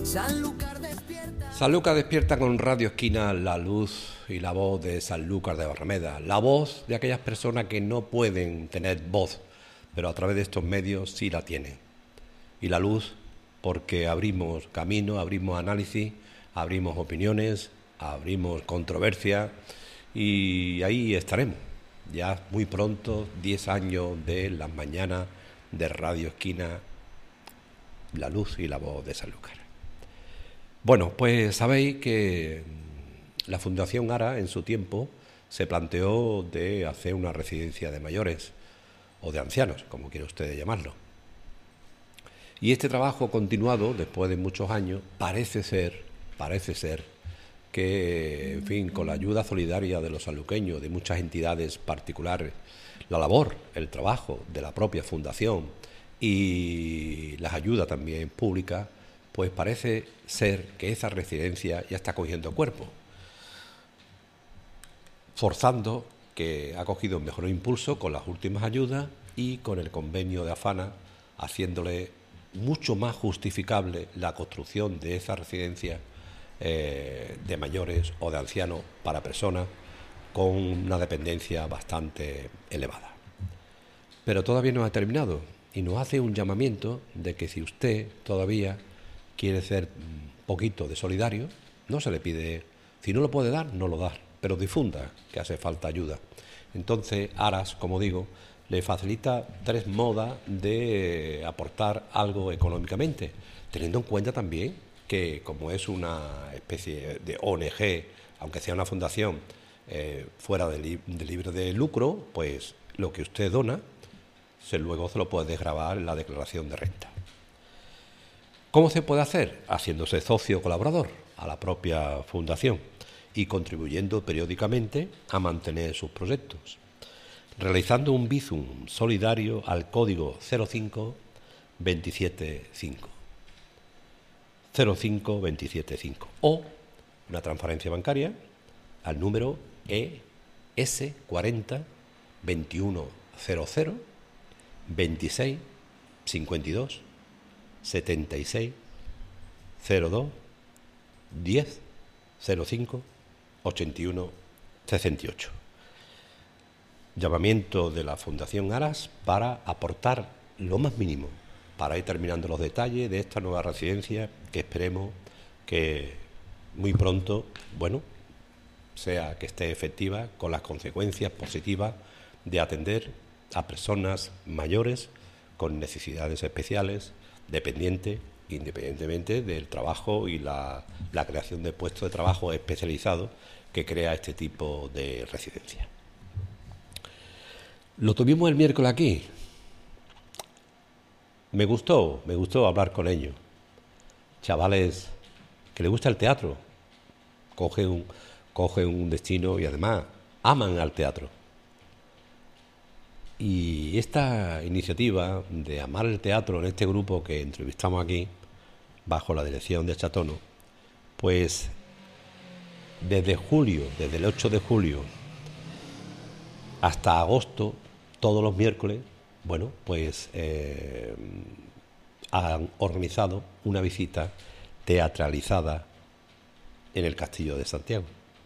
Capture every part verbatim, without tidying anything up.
Sanlúcar despierta. Sanlúcar despierta con Radio Esquina, la luz y la voz de Sanlúcar de Barrameda. La voz de aquellas personas que no pueden tener voz, pero a través de estos medios sí la tienen. Y la luz porque abrimos camino, abrimos análisis, abrimos opiniones, abrimos controversia y ahí estaremos. Ya muy pronto, diez años de las mañanas de Radio Esquina, la luz y la voz de Sanlúcar. Bueno, pues sabéis que la Fundación ARA en su tiempo se planteó de hacer una residencia de mayores o de ancianos, como quiera usted llamarlo. Y este trabajo continuado, después de muchos años, parece ser, parece ser que, en fin, con la ayuda solidaria de los sanluqueños, de muchas entidades particulares, la labor, el trabajo de la propia Fundación y las ayudas también públicas, pues parece ser que esa residencia ya está cogiendo cuerpo, forzando que ha cogido un mejor impulso con las últimas ayudas y con el convenio de AFANA, haciéndole mucho más justificable la construcción de esa residencia eh, de mayores o de ancianos para personas con una dependencia bastante elevada. Pero todavía no ha terminado y nos hace un llamamiento de que si usted todavía quiere ser un poquito de solidario, no se le pide, si no lo puede dar, no lo da, pero difunda que hace falta ayuda. Entonces, Aras, como digo, le facilita tres modas de aportar algo económicamente, teniendo en cuenta también que como es una especie de O N G, aunque sea una fundación eh, fuera de, li de libre de lucro, pues lo que usted dona, se, luego se lo puede desgravar en la declaración de renta. ¿Cómo se puede hacer? Haciéndose socio colaborador a la propia fundación y contribuyendo periódicamente a mantener sus proyectos, realizando un bizum solidario al código cero cinco veintisiete cinco cero cinco veintisiete cinco o una transferencia bancaria al número E S cuarenta veintiuno cero cero veintiséis cincuenta y dos setenta y seis cero dos diez cero cinco ochenta y uno sesenta y ocho. Llamamiento de la Fundación Aras para aportar lo más mínimo para ir terminando los detalles de esta nueva residencia que esperemos que muy pronto, bueno, sea que esté efectiva con las consecuencias positivas de atender a personas mayores con necesidades especiales, dependiente, independientemente del trabajo y la, la creación de puestos de trabajo especializados que crea este tipo de residencia. Lo tuvimos el miércoles aquí. Me gustó, me gustó hablar con ellos. Chavales que les gusta el teatro, cogen un, cogen un destino y además aman al teatro. Y esta iniciativa de amar el teatro en este grupo que entrevistamos aquí, bajo la dirección de Chatono, pues desde julio, desde el ocho de julio hasta agosto, todos los miércoles, bueno, pues eh, han organizado una visita teatralizada en el Castillo de Santiago.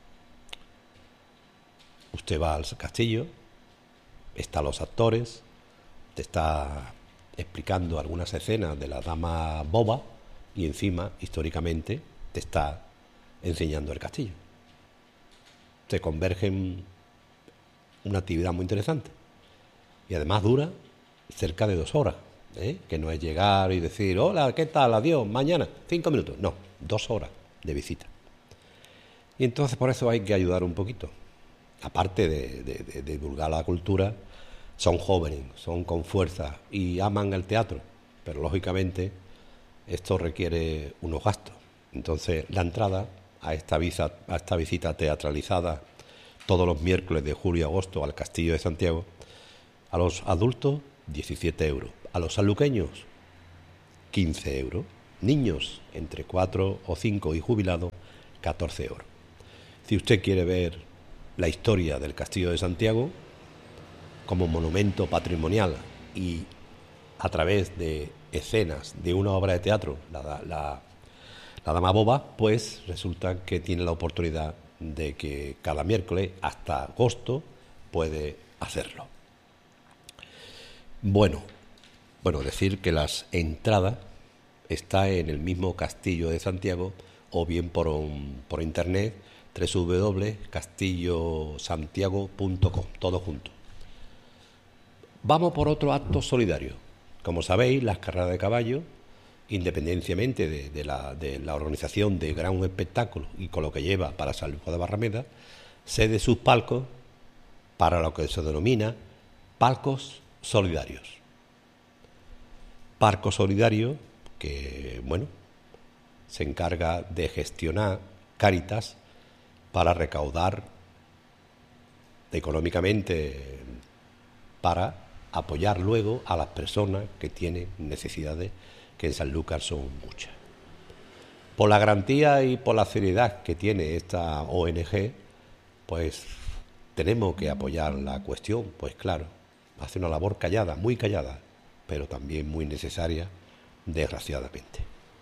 Usted va al castillo, están los actores, te está explicando algunas escenas de la dama boba y encima, históricamente, te está enseñando el castillo. Se convergen una actividad muy interesante y además dura cerca de dos horas, ¿eh? Que no es llegar y decir, hola, ¿qué tal? Adiós, mañana, cinco minutos. No, dos horas de visita. Y entonces por eso hay que ayudar un poquito. Aparte de, de, de, de divulgar la cultura, son jóvenes, son con fuerza y aman el teatro, pero lógicamente esto requiere unos gastos. Entonces la entrada a esta, visa, a esta visita teatralizada todos los miércoles de julio y agosto al Castillo de Santiago, a los adultos diecisiete euros, a los sanluqueños quince euros, niños entre cuatro o cinco y jubilados catorce euros. Si usted quiere ver la historia del Castillo de Santiago como monumento patrimonial y a través de escenas de una obra de teatro, la, la, La dama boba, pues resulta que tiene la oportunidad de que cada miércoles hasta agosto puede hacerlo. Bueno, bueno, decir que las entradas están en el mismo Castillo de Santiago o bien por, un, por internet doble u doble u doble u punto castillo santiago punto com, todo junto. Vamos por otro acto solidario. Como sabéis, las carreras de caballo, independientemente de, de, la, de la organización de gran espectáculo y con lo que lleva para San Lucas de Barrameda, cede sus palcos para lo que se denomina palcos solidarios. Palco solidario que, bueno, se encarga de gestionar Cáritas para recaudar económicamente para apoyar luego a las personas que tienen necesidades, que en Sanlúcar son muchas. Por la garantía y por la seriedad que tiene esta O N G, pues tenemos que apoyar la cuestión, pues claro, hace una labor callada, muy callada, pero también muy necesaria, desgraciadamente.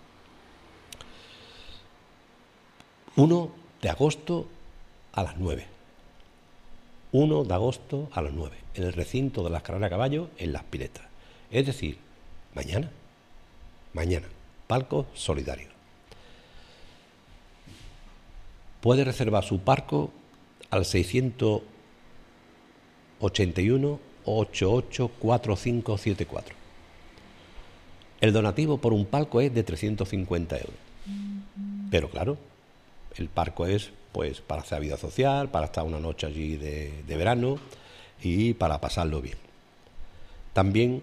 primero de agosto a las nueve. primero de agosto a las nueve, en el recinto de las carreras a caballo, en Las Piletas. Es decir, mañana, mañana, palco solidario. Puede reservar su palco al seiscientos ochenta y uno, ochenta y ocho, cuarenta y cinco setenta y cuatro. El donativo por un palco es de trescientos cincuenta euros. Pero claro, el palco es pues para hacer vida social, para estar una noche allí de, de verano y para pasarlo bien. También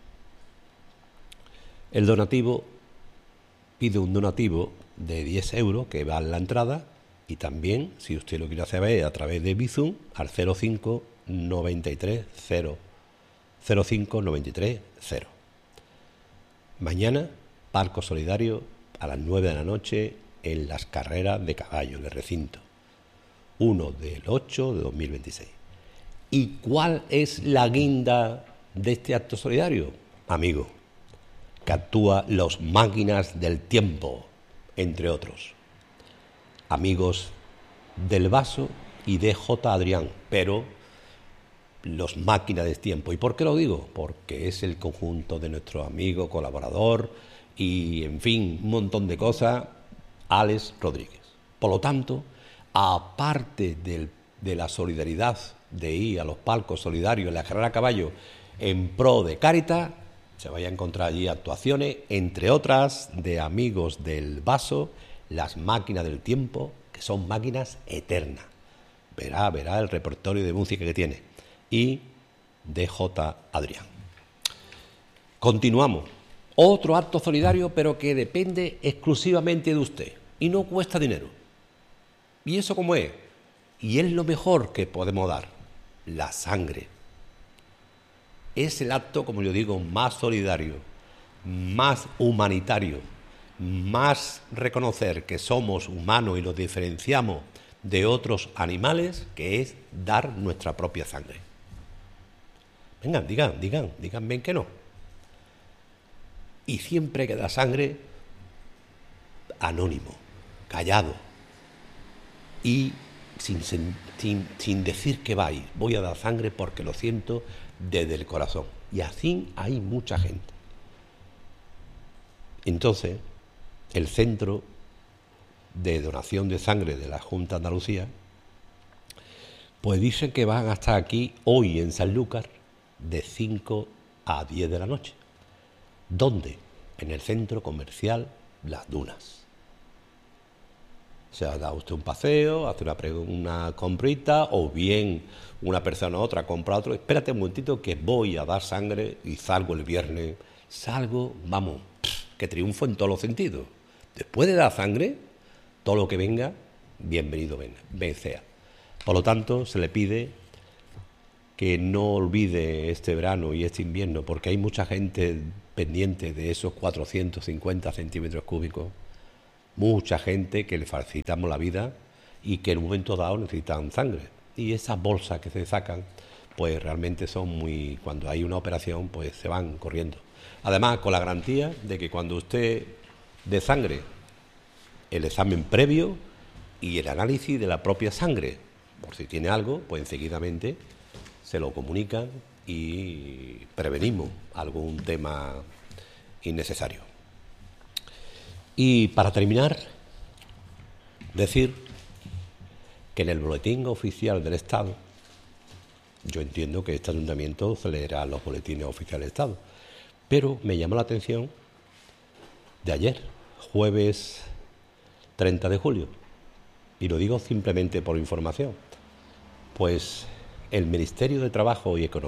el donativo pide un donativo de diez euros que va en la entrada, y también, si usted lo quiere hacer a través de Bizum, al cero cinco noventa y tres cero cero cinco noventa y tres cero. Mañana, palco solidario a las nueve de la noche en las carreras de caballo, en el recinto. primero del ocho de dos mil veintiséis. ¿Y cuál es la guinda de este acto solidario? Amigo, que actúa Los Máquinas del Tiempo, entre otros. Amigos del Vaso y de J. Adrián, pero Los Máquinas del Tiempo. ¿Y por qué lo digo? Porque es el conjunto de nuestro amigo, colaborador y, en fin, un montón de cosas, Alex Rodríguez. Por lo tanto, aparte del, de la solidaridad de ir a los palcos solidarios en la carrera a caballo en pro de Cáritas, se vaya a encontrar allí actuaciones, entre otras, de Amigos del Vaso, Las Máquinas del Tiempo, que son máquinas eternas. Verá, verá el repertorio de música que tiene. Y de J. Adrián. Continuamos. Otro acto solidario, pero que depende exclusivamente de usted y no cuesta dinero. ¿Y eso cómo es? Y es lo mejor que podemos dar, la sangre. Es el acto, como yo digo, más solidario, más humanitario, más reconocer que somos humanos y los diferenciamos de otros animales, que es dar nuestra propia sangre. Vengan, digan, digan, digan bien que no. Y siempre que da sangre, anónimo, callado y sin, sin, sin decir que vais, voy a dar sangre porque lo siento desde el corazón. Y así hay mucha gente. Entonces, el Centro de Donación de Sangre de la Junta de Andalucía, pues dicen que van a estar aquí hoy en Sanlúcar de cinco a diez de la noche. ¿Dónde? En el centro comercial Las Dunas. O sea, da usted un paseo, hace una, una comprita, o bien una persona u otra compra otro. Espérate un momentito que voy a dar sangre y salgo el viernes. Salgo, vamos, que triunfo en todos los sentidos. Después de dar sangre, todo lo que venga, bienvenido venga, bien sea. Por lo tanto, se le pide que no olvide este verano y este invierno, porque hay mucha gente pendiente de esos cuatrocientos cincuenta centímetros cúbicos, mucha gente que le facilitamos la vida y que en un momento dado necesitan sangre. Y esas bolsas que se sacan, pues realmente son muy... Cuando hay una operación, pues se van corriendo. Además, con la garantía de que cuando usted dé sangre el examen previo y el análisis de la propia sangre. Por si tiene algo, pues enseguidamente se lo comunican y prevenimos algún tema innecesario. Y para terminar, decir que en el boletín oficial del Estado, yo entiendo que este ayuntamiento celebra los boletines oficiales del Estado, pero me llamó la atención de ayer, jueves treinta de julio, y lo digo simplemente por información, pues el Ministerio de Trabajo y Economía